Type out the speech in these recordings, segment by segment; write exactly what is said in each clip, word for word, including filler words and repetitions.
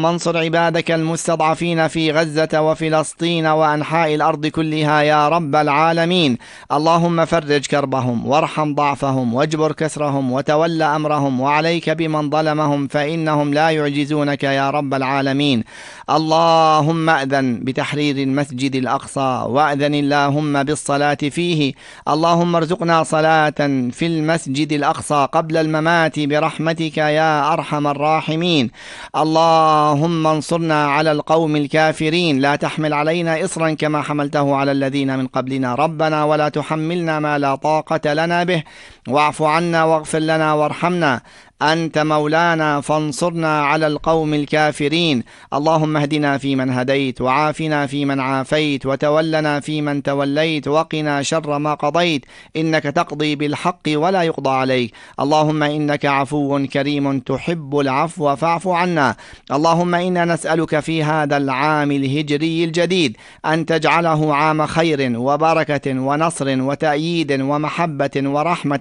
اللهم انصر عبادك المستضعفين في غزة وفلسطين وأنحاء الأرض كلها يا رب العالمين. اللهم فرج كربهم وارحم ضعفهم واجبر كسرهم وتول أمرهم، وعليك بمن ظلمهم فإنهم لا يعجزونك يا رب العالمين. اللهم أذن بتحرير المسجد الأقصى، وأذن اللهم بالصلاة فيه. اللهم ارزقنا صلاة في المسجد الأقصى قبل الممات برحمتك يا أرحم الراحمين. اللهم انصرنا على القوم الكافرين، لا تحمل علينا إصرا كما حملته على الذين من قبلنا. ربنا ولا تحملنا ما لا طاقة لنا به، واعف عنا واغفر لنا وارحمنا، أنت مولانا فانصرنا على القوم الكافرين. اللهم اهدنا فيمن هديت، وعافنا فيمن عافيت، وتولنا فيمن توليت، وقنا شر ما قضيت، إنك تقضي بالحق ولا يقضى عليك. اللهم إنك عفو كريم تحب العفو فاعف عنا. اللهم إنا نسألك في هذا العام الهجري الجديد أن تجعله عام خير وبركة ونصر وتأييد ومحبة ورحمة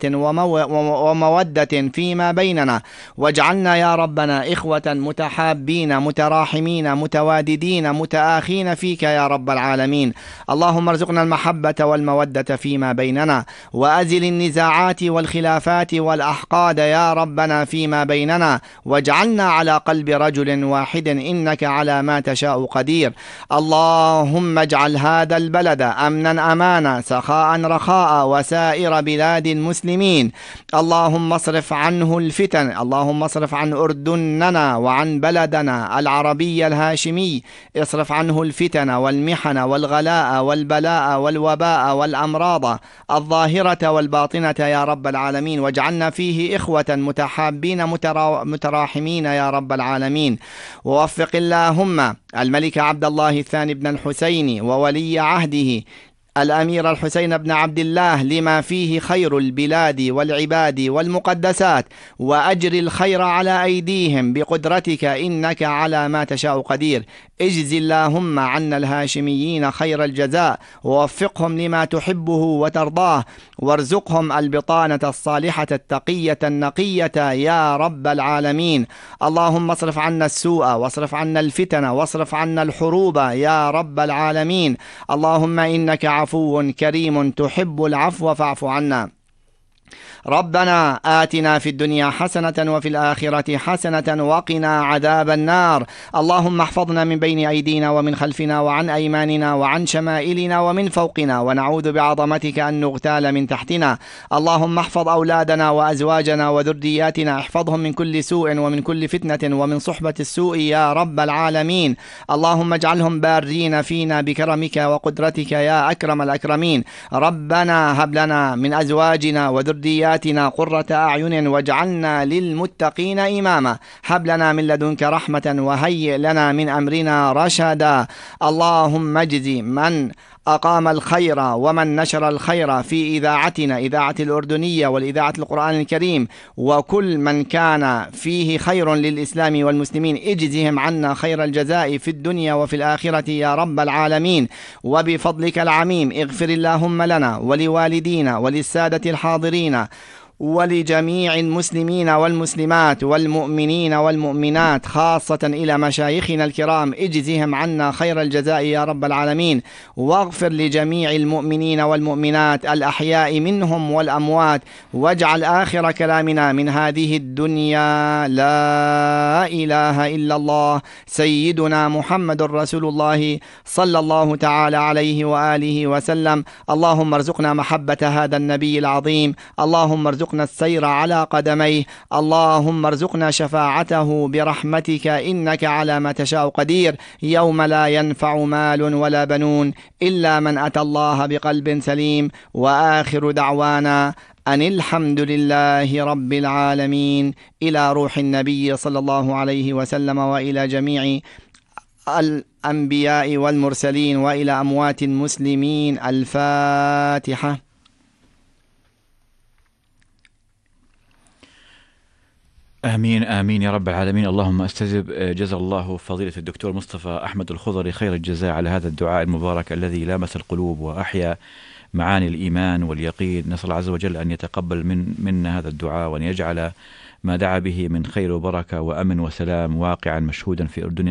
ومودة فيما بيننا، واجعلنا يا ربنا إخوة متحابين متراحمين متواددين متآخين فيك يا رب العالمين. اللهم ارزقنا المحبة والمودة فيما بيننا، وأزل النزاعات والخلافات والأحقاد يا ربنا فيما بيننا، واجعلنا على قلب رجل واحد إنك على ما تشاء قدير. اللهم اجعل هذا البلد أمنا أمانا سخاء رخاء وسائر بلاد المسلمين. اللهم اصرف عنه الفتن، اللهم اصرف عن أردننا وعن بلدنا العربي الهاشمي، اصرف عنه الفتن والمحن والغلاء والبلاء والوباء والأمراض الظاهرة والباطنة يا رب العالمين، واجعلنا فيه إخوة متحابين متراحمين يا رب العالمين. ووفق اللهم الملك عبد الله الثاني بن الحسين وولي عهده الأمير الحسين بن عبد الله لما فيه خير البلاد والعباد والمقدسات، وأجر الخير على أيديهم بقدرتك إنك على ما تشاء قدير. اجز اللهم عنا الهاشميين خير الجزاء، ووفقهم لما تحبه وترضاه، وارزقهم البطانة الصالحة التقية النقية يا رب العالمين. اللهم اصرف عنا السوء واصرف عنا الفتن واصرف عنا الحروب يا رب العالمين. اللهم إنك عفو كريم تحب العفو فاعف عنا. ربنا آتنا في الدنيا حسنة وفي الآخرة حسنة وقنا عذاب النار. اللهم احفظنا من بين أيدينا ومن خلفنا وعن أيماننا وعن شمائلنا ومن فوقنا، ونعوذ بعظمتك أن نغتال من تحتنا. اللهم احفظ أولادنا وأزواجنا وذرياتنا، احفظهم من كل سوء ومن كل فتنة ومن صحبة السوء يا رب العالمين. اللهم اجعلهم بارين فينا بكرمك وقدرتك يا أكرم الأكرمين. ربنا هب لنا من أزواجنا وذرياتنا قرة أعين واجعلنا للمتقين إماما. هب لنا من لدنك رحمة وهيئ لنا من أمرنا رشدا. اللهم اجز من أقام الخير ومن نشر الخير في إذاعتنا إذاعة الأردنية والإذاعة القرآن الكريم، وكل من كان فيه خير للإسلام والمسلمين، اجزهم عنا خير الجزاء في الدنيا وفي الآخرة يا رب العالمين. وبفضلك العميم اغفر اللهم لنا ولوالدينا وللسادة الحاضرين ولجميع المسلمين والمسلمات والمؤمنين والمؤمنات، خاصة إلى مشايخنا الكرام، اجزهم عنا خير الجزاء يا رب العالمين. واغفر لجميع المؤمنين والمؤمنات الأحياء منهم والأموات، واجعل آخر كلامنا من هذه الدنيا لا إله إلا الله سيدنا محمد رسول الله صلى الله تعالى عليه وآله وسلم. اللهم ارزقنا محبة هذا النبي العظيم، اللهم ارزقنا السير على قدميه، اللهم ارزقنا شفاعته برحمتك إنك على ما تشاء قدير، يوم لا ينفع مال ولا بنون إلا من أتى الله بقلب سليم. وآخر دعوانا أن الحمد لله رب العالمين. إلى روح النبي صلى الله عليه وسلم، وإلى جميع الأنبياء والمرسلين، وإلى أموات المسلمين. الفاتحة. آمين آمين يا رب العالمين. اللهم استجب. جزا الله فضيلة الدكتور مصطفى أحمد الخضري خير الجزاء على هذا الدعاء المبارك الذي لامس القلوب وأحيا معاني الإيمان واليقين. نسأل الله عز وجل أن يتقبل من منا هذا الدعاء، وأن يجعل ما دعا به من خير وبركة وأمن وسلام واقعا مشهودا في أردننا